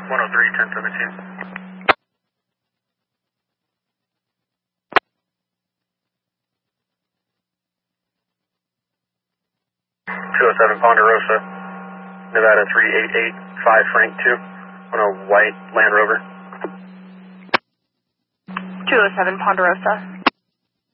103, 1017. 207 Ponderosa, Nevada 3885 Frank 2 on a white Land Rover. 207 Ponderosa.